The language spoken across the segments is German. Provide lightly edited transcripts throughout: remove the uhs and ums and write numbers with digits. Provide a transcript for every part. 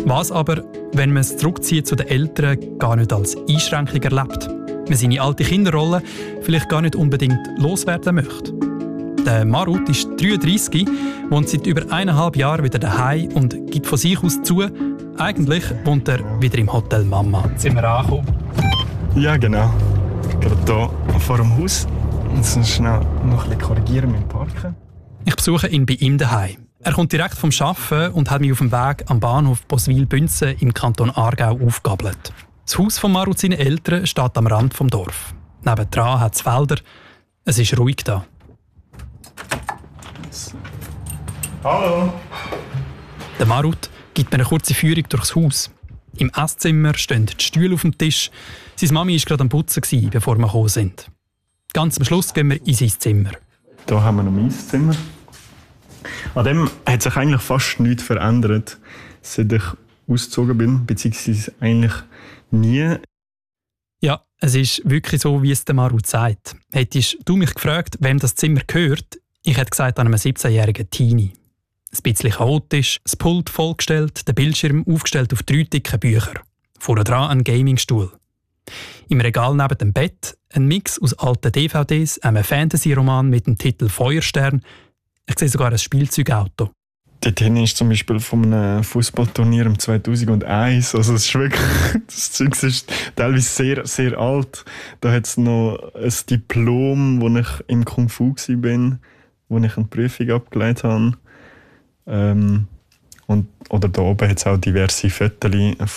Was aber, wenn man es zurückzieht zu den Eltern, gar nicht als Einschränkung erlebt? Man seine alte Kinderrolle vielleicht gar nicht unbedingt loswerden möchte. Der Marut ist 33, wohnt seit über 1,5 Jahren wieder daheim und gibt von sich aus zu, eigentlich wohnt er wieder im Hotel Mama. Jetzt sind wir angekommen. Ja, genau. Gerade hier vor dem Haus. Jetzt schnell noch ein bisschen korrigieren mit dem Parken. Ich besuche ihn bei ihm daheim. Er kommt direkt vom Arbeiten und hat mich auf dem Weg am Bahnhof Boswil-Bünzen im Kanton Aargau aufgegabelt. Das Haus von Marut seinen Eltern steht am Rand des Dorf. Nebendran hat es Felder. Es ist ruhig da. Hallo! Der Marut gibt mir eine kurze Führung durchs Haus. Im Esszimmer stehen die Stühle auf dem Tisch. Seine Mami war gerade am Putzen, bevor wir gekommen sind. Ganz am Schluss gehen wir in sein Zimmer. Hier haben wir noch mein Zimmer. An dem hat sich eigentlich fast nichts verändert, seit ich ausgezogen bin, beziehungsweise eigentlich nie. Ja, es ist wirklich so, wie es der Marut sagt. Hättest du mich gefragt, wem das Zimmer gehört, ich hätte gesagt, an einem 17-jährigen Teenie. Ein bisschen chaotisch, das Pult vollgestellt, der Bildschirm aufgestellt auf 3 dicke Bücher. Vorne dran ein Gamingstuhl. Im Regal neben dem Bett ein Mix aus alten DVDs, einem Fantasy-Roman mit dem Titel Feuerstern. Ich sehe sogar ein Spielzeugauto. Dort hinten ist zum Beispiel von einem Fußballturnier im 2001. Also es ist wirklich, das Zeug ist teilweise sehr, sehr alt. Da hat es noch ein Diplom, wo ich im Kung Fu war, wo ich eine Prüfung abgelegt habe. Oder da oben hat es auch diverse Fotos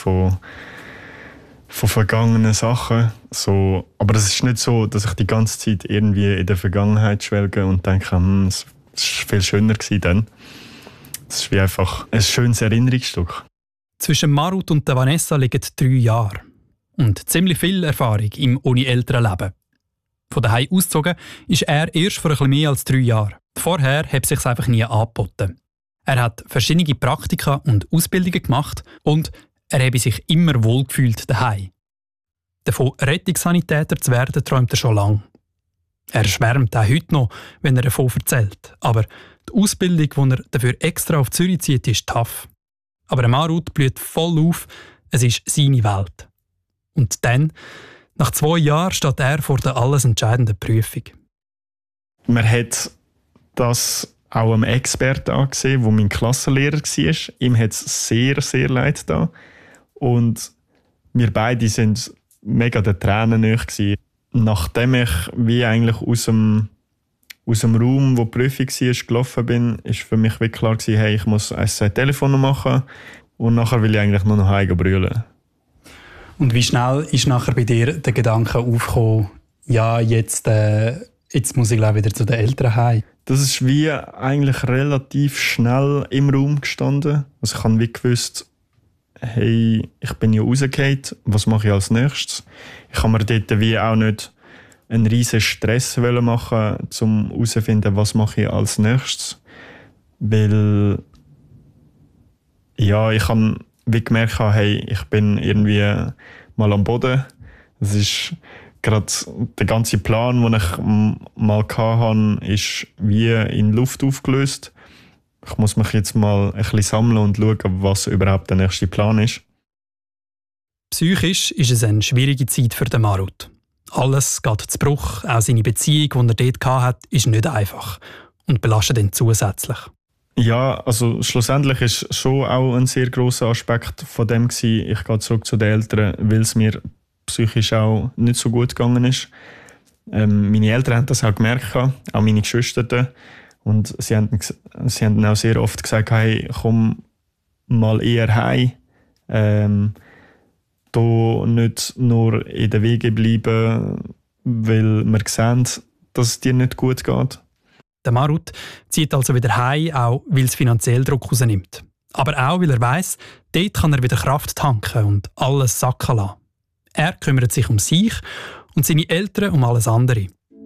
von vergangenen Sachen. So, aber es ist nicht so, dass ich die ganze Zeit irgendwie in der Vergangenheit schwelge und denke, es war viel schöner dann. Es ist wie einfach ein schönes Erinnerungsstück. Zwischen Marut und der Vanessa liegen 3 Jahre. Und ziemlich viel Erfahrung im ohne Elternleben. Von daheim ausgezogen ist er erst vor etwas mehr als 3 Jahren. Vorher hat es sich einfach nie angeboten. Er hat verschiedene Praktika und Ausbildungen gemacht und er habe sich immer wohlgefühlt daheim. Davon Rettungssanitäter zu werden, träumt er schon lange. Er schwärmt auch heute noch, wenn er davon erzählt. Aber die Ausbildung, die er dafür extra auf Zürich zieht, ist tough. Aber der Marut blüht voll auf, es ist seine Welt. Und dann, nach 2 Jahren, steht er vor der alles entscheidenden Prüfung. Man hat das auch einem Experten angesehen, der mein Klassenlehrer war. Ihm hat es sehr, sehr leid getan. Und wir beide sind mega den Tränen nahe gewesen. Nachdem ich wie eigentlich aus dem Raum, wo die Prüfung war, gelaufen bin, ist für mich wie klar gewesen, hey, ich muss ein Telefon machen und nachher will ich eigentlich nur noch heim brüllen. Und wie schnell ist nachher bei dir der Gedanke aufgekommen, ja, jetzt muss ich wieder zu den Eltern heim? Das ist wie eigentlich relativ schnell im Raum gestanden. Also ich habe wie gewusst, hey, ich bin ja rausgefallen, was mache ich als nächstes? Ich habe mir dort wie auch nicht einen riesen Stress machen, um herauszufinden, was mache ich als nächstes. Weil ja, ich habe wie gemerkt, hey, ich bin irgendwie mal am Boden. Das ist gerade der ganze Plan, den ich mal hatte, ist wie in Luft aufgelöst. Ich muss mich jetzt mal ein bisschen sammeln und schauen, was überhaupt der nächste Plan ist. Psychisch ist es eine schwierige Zeit für den Marut. Alles geht zu Bruch, auch seine Beziehung, die er dort hatte, ist nicht einfach und belastet ihn zusätzlich. Ja, also schlussendlich ist schon auch ein sehr grosser Aspekt von dem gewesen. Ich gehe zurück zu den Eltern, weil es mir psychisch auch nicht so gut gegangen ist. Meine Eltern haben das auch gemerkt, auch meine Geschwister. Und sie haben auch sehr oft gesagt, hey, komm mal eher heim. Da nicht nur in den Wegen bleiben, weil wir sehen, dass es dir nicht gut geht. Der Marut zieht also wieder heim, auch weil es finanziell Druck rausnimmt. Aber auch, weil er weiss, dort kann er wieder Kraft tanken und alles sacken lassen. Er kümmert sich um sich und seine Eltern um alles andere.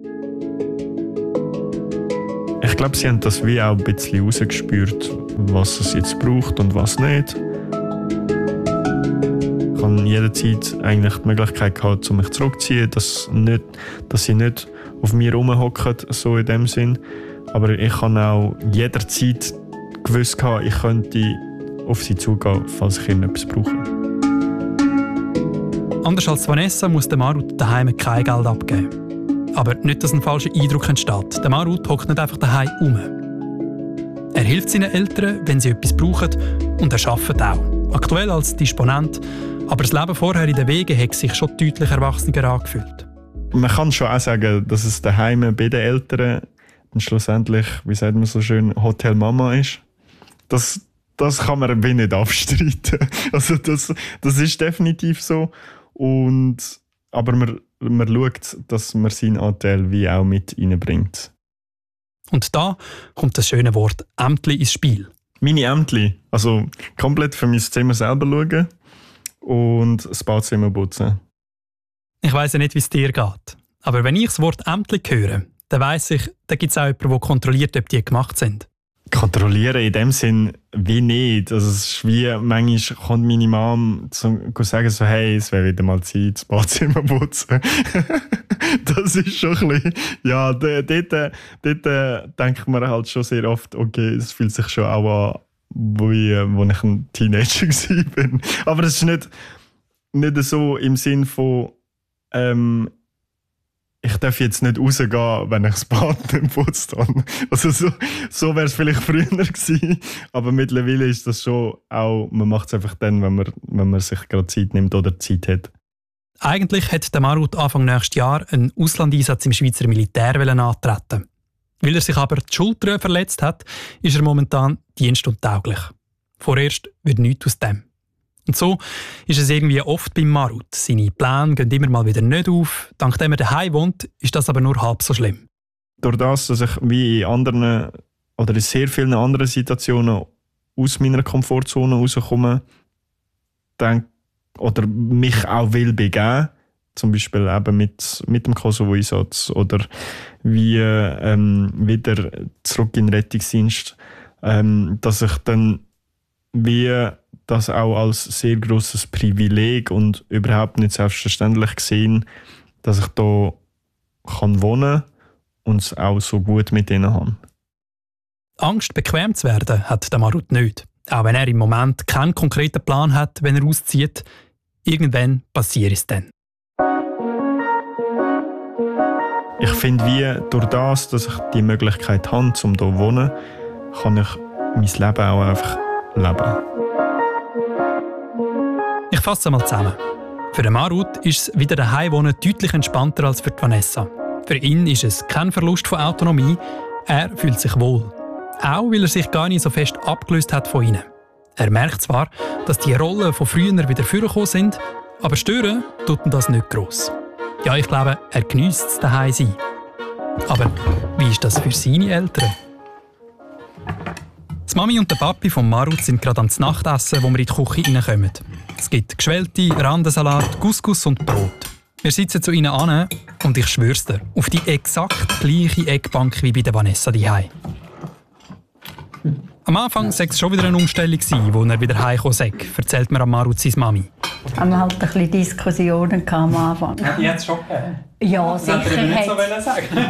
Ich glaube, sie haben das wie auch ein bisschen rausgespürt, was es jetzt braucht und was nicht. Ich habe jederzeit eigentlich die Möglichkeit gehabt, mich zurückzuziehen, dass sie nicht auf mir rumhocken, so in dem Sinn. Aber ich habe auch jederzeit gewusst, ich könnte auf sie zugehen, falls ich irgendetwas brauche. Anders als Vanessa muss der Marut daheim kein Geld abgeben. Aber nicht, dass ein falscher Eindruck entsteht. Der Marut hockt nicht einfach daheim rum. Er hilft seinen Eltern, wenn sie etwas brauchen, und er arbeitet auch. Aktuell als Disponent, aber das Leben vorher in den Wegen hat sich schon deutlich erwachsener angefühlt. Man kann schon auch sagen, dass es daheim bei den Eltern schlussendlich, wie sagt man so schön, Hotel Mama ist. Das kann man wie nicht abstreiten. Also das ist definitiv so. Aber man schaut, dass man seinen Anteil wie auch mit reinbringt. Und da kommt das schöne Wort «Ämtli» ins Spiel. Meine Ämtli, also komplett für mein Zimmer selber schauen und das Badzimmer putzen. Ich weiss ja nicht, wie es dir geht. Aber wenn ich das Wort «Ämtli» höre, dann weiss ich, da gibt es auch jemanden, der kontrolliert, ob die gemacht sind. Kontrollieren in dem Sinn wie nicht. Also es ist wie, manchmal kommt meine Mom sagen so, hey, es wäre wieder mal Zeit, das Badzimmer putzen. Das ist schon ein bisschen, ja, dort denkt man halt schon sehr oft, okay, es fühlt sich schon auch an, wo ich ein Teenager war. Aber es ist nicht so im Sinn von, ich darf jetzt nicht rausgehen, wenn ich das Bad nicht putzt habe. Also so wäre es vielleicht früher gewesen. Aber mittlerweile ist das schon auch, man macht es einfach dann, wenn man sich gerade Zeit nimmt oder Zeit hat. Eigentlich hätte der Marut Anfang nächstes Jahr einen Auslandeinsatz im Schweizer Militär antreten. Weil er sich aber die Schulter verletzt hat, ist er momentan dienstuntauglich. Vorerst wird nichts aus dem. Und so ist es irgendwie oft beim Marut. Seine Pläne gehen immer mal wieder nicht auf. Dank dem er daheim wohnt, ist das aber nur halb so schlimm. Durch das, dass ich wie in anderen oder in sehr vielen anderen Situationen aus meiner Komfortzone rauskomme, oder mich auch will begeben, zum Beispiel eben mit dem Kosovo-Einsatz oder wie wieder zurück in den Rettungsdienst, dass ich dann wie das auch als sehr grosses Privileg und überhaupt nicht selbstverständlich gesehen, dass ich da wohnen kann und es auch so gut mit ihnen habe. Angst, bequem zu werden, hat der Marut nicht. Auch wenn er im Moment keinen konkreten Plan hat, wenn er auszieht, irgendwann passiert es dann. Ich finde, wie durch das, dass ich die Möglichkeit habe, um hier zu wohnen, kann ich mein Leben auch einfach leben. Ich fasse mal zusammen. Für den Marut ist es wieder daheim wohnen deutlich entspannter als für die Vanessa. Für ihn ist es kein Verlust von Autonomie, er fühlt sich wohl. Auch weil er sich gar nicht so fest abgelöst hat von ihnen. Er merkt zwar, dass die Rollen von früher wieder vorgekommen sind, aber stören tut ihn das nicht gross. Ja, ich glaube, er geniesst es daheim sein. Aber wie ist das für seine Eltern? Die Mami und der Papi von Marut sind gerade am Nachtessen, wo wir in die Küche reinkommen. Es gibt geschwellte Randensalat, Couscous und Brot. Wir sitzen zu ihnen an und ich schwör's dir, auf die exakt gleiche Eckbank wie bei der Vanessa daheim. Am Anfang war es schon wieder eine Umstellung, als er wieder heimgekommen ist, erzählt mir Marut seine Mami. Wir hatten halt ein bisschen Diskussionen am Anfang. Hat die jetzt schon gegeben? Ja, sicher. Das hätte ich nicht so sagen.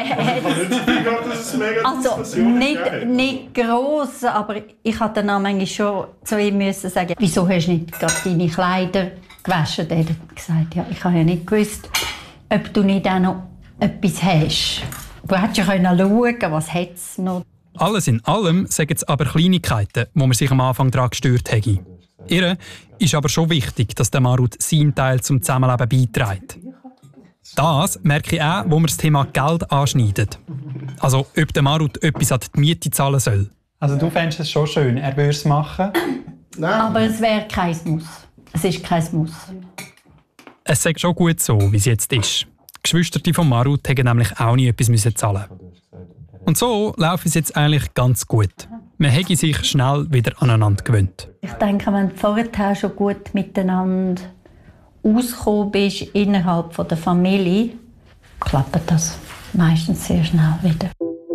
Also nicht gross, aber ich musste dann manchmal schon zu ihm sagen, wieso hast du nicht gerade deine Kleider gewaschen? Er hat gesagt, ja, ich habe ja nicht gewusst, ob du nicht auch noch etwas hast. Du hättest ja schauen können, was es noch. Alles in allem sagen es aber Kleinigkeiten, wo man sich am Anfang daran gestört hätte. Ihr ist aber schon wichtig, dass der Marut seinen Teil zum Zusammenleben beiträgt. Das merke ich auch, wo wir das Thema Geld anschneiden. Also, ob der Marut etwas an die Miete zahlen soll. Also du fändest es schon schön, er würde es machen? Nein. Aber es wäre kein Muss. Es ist kein Muss. Es sei schon gut so, wie es jetzt ist. Die Geschwister von Marut hätten nämlich auch nie etwas zahlen müssen. Und so läuft es jetzt eigentlich ganz gut. Man hätte sich schnell wieder aneinander gewöhnt. Ich denke, wenn du vorher schon gut miteinander ausgekommen bist innerhalb der Familie, klappt das meistens sehr schnell wieder.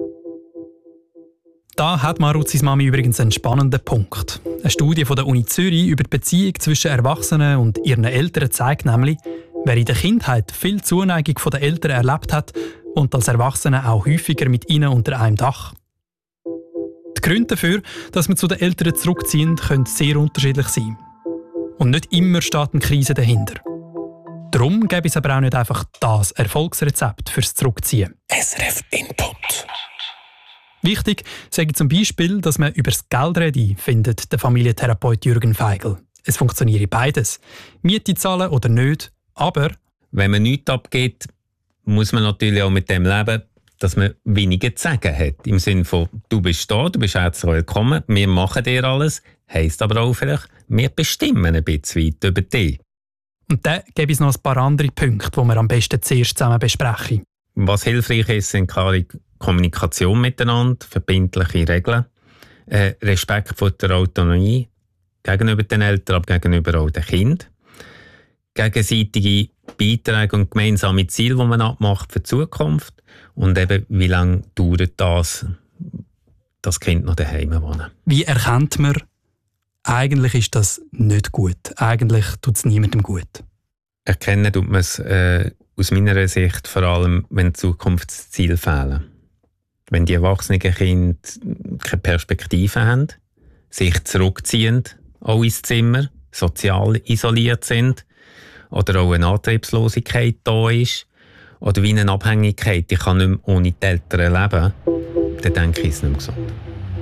Da hat Marut seine Mami übrigens einen spannenden Punkt. Eine Studie von der Uni Zürich über die Beziehung zwischen Erwachsenen und ihren Eltern zeigt nämlich, wer in der Kindheit viel Zuneigung der Eltern erlebt hat und als Erwachsene auch häufiger mit ihnen unter einem Dach. Die Gründe dafür, dass man zu den Eltern zurückziehen, können sehr unterschiedlich sein. Und nicht immer steht eine Krise dahinter. Darum gäbe es aber auch nicht einfach das Erfolgsrezept fürs Zurückziehen. SRF Input. Wichtig sei zum Beispiel, dass man über das Geld rede, findet der Familientherapeut Jürgen Feigl. Es funktioniere beides. Miete zahlen oder nicht, aber wenn man nichts abgibt, muss man natürlich auch mit dem leben, dass man weniger zu sagen hat. Im Sinne von, du bist da, du bist herzlich willkommen, wir machen dir alles, heisst aber auch vielleicht, wir bestimmen ein bisschen weit über dich. Und dann gäbe es noch ein paar andere Punkte, die wir am besten zuerst zusammen besprechen. Was hilfreich ist, sind klare Kommunikation miteinander, verbindliche Regeln, Respekt vor der Autonomie gegenüber den Eltern, aber gegenüber auch den Kindern, gegenseitige Beiträge und gemeinsame Ziele, die man abmacht für die Zukunft und eben, wie lange dauert das Kind noch daheim wohnen. Wie erkennt man, eigentlich ist das nicht gut, eigentlich tut es niemandem gut? Erkennen tut man es aus meiner Sicht vor allem, wenn Zukunftsziele fehlen. Wenn die erwachsenen Kinder keine Perspektive haben, sich zurückziehen, auch ins Zimmer, sozial isoliert sind oder auch eine Antriebslosigkeit da ist oder wie eine Abhängigkeit, ich kann nicht mehr ohne die Eltern leben, dann denke ich, ist es nicht mehr gesund.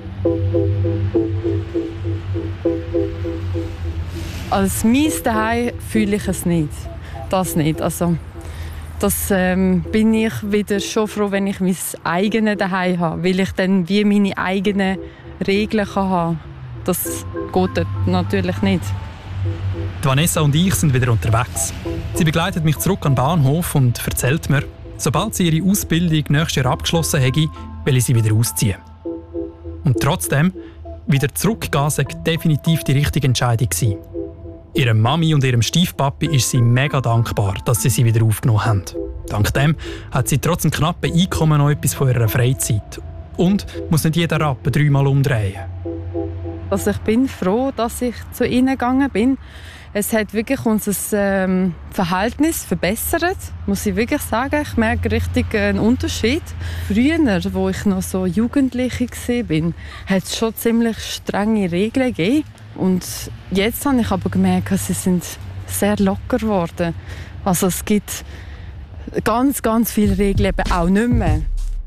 Als mein Zuhause fühle ich es nicht. Das nicht. Also, das bin ich wieder schon froh, wenn ich mein eigenes Zuhause habe, weil ich dann wie meine eigenen Regeln kann haben. Das geht dort natürlich nicht. Die Vanessa und ich sind wieder unterwegs. Sie begleitet mich zurück an den Bahnhof und erzählt mir, sobald sie ihre Ausbildung nächstes Jahr abgeschlossen hätte, will sie wieder ausziehen. Und trotzdem, wieder zurückgehen sei definitiv die richtige Entscheidung gewesen. Ihrer Mami und ihrem Stiefpapi ist sie mega dankbar, dass sie wieder aufgenommen haben. Dank dem hat sie trotz dem knappen Einkommen noch etwas von ihrer Freizeit. Und muss nicht jeden Rappen 3-mal umdrehen. Also ich bin froh, dass ich zu ihnen gegangen bin. Es hat wirklich unser Verhältnis verbessert, muss ich wirklich sagen. Ich merke richtig einen Unterschied. Früher, wo ich noch so Jugendliche war, hat es schon ziemlich strenge Regeln gegeben. Und jetzt habe ich aber gemerkt, sie sind sehr locker geworden. Also es gibt ganz, ganz viele Regeln eben auch nicht mehr.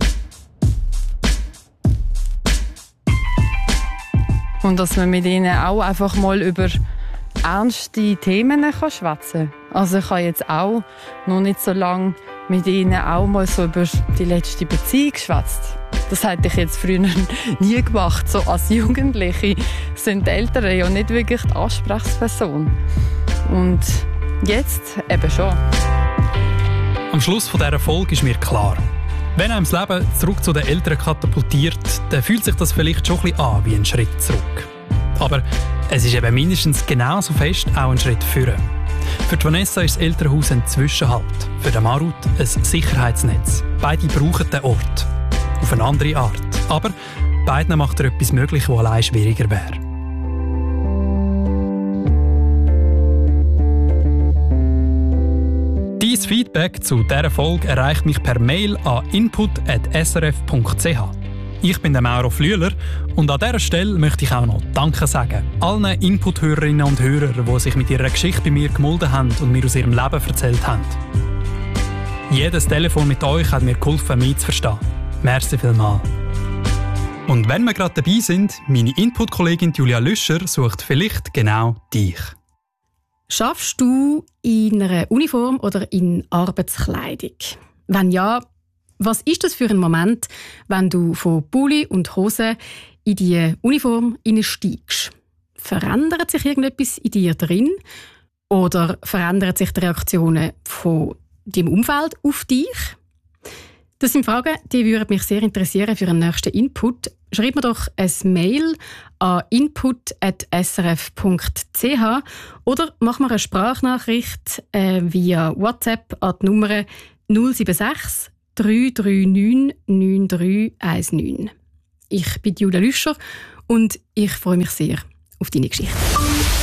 Und dass man mit ihnen auch einfach mal über ernste Themen schwätzen kann. Also ich habe jetzt auch noch nicht so lange mit ihnen auch mal so über die letzte Beziehung geschwätzt. Das hätte ich jetzt früher nie gemacht. So als Jugendliche sind die Eltern ja nicht wirklich die Ansprechperson. Und jetzt eben schon. Am Schluss dieser Folge ist mir klar, wenn einem das Leben zurück zu den Eltern katapultiert, dann fühlt sich das vielleicht schon ein bisschen an wie ein Schritt zurück. Aber es ist eben mindestens genauso fest auch ein Schritt vorwärts. Für die Vanessa ist das Elternhaus ein Zwischenhalt, für den Marut ein Sicherheitsnetz. Beide brauchen den Ort. Auf eine andere Art. Aber beiden macht er etwas möglich, was allein schwieriger wäre. Dein Feedback zu dieser Folge erreicht mich per Mail an input@srf.ch. Ich bin der Mauro Flüeler und an dieser Stelle möchte ich auch noch Danke sagen. Allen Input-Hörerinnen und Hörern, die sich mit ihrer Geschichte bei mir gemolden haben und mir aus ihrem Leben erzählt haben. Jedes Telefon mit euch hat mir geholfen, mich zu verstehen. Merci vielmals. Und wenn wir gerade dabei sind, meine Input-Kollegin Julia Lüscher sucht vielleicht genau dich. Schaffst du in einer Uniform oder in Arbeitskleidung? Wenn ja, was ist das für ein Moment, wenn du von Pulli und Hose in die Uniform hineinsteigst? Verändert sich irgendetwas in dir drin? Oder verändern sich die Reaktionen von deinem Umfeld auf dich? Das sind Fragen, die würden mich sehr interessieren für einen nächsten Input. Schreib mir doch ein Mail an input@srf.ch oder mach mir eine Sprachnachricht via WhatsApp an die Nummer 076 339 9319. Ich bin Julia Lüscher und ich freue mich sehr auf deine Geschichte.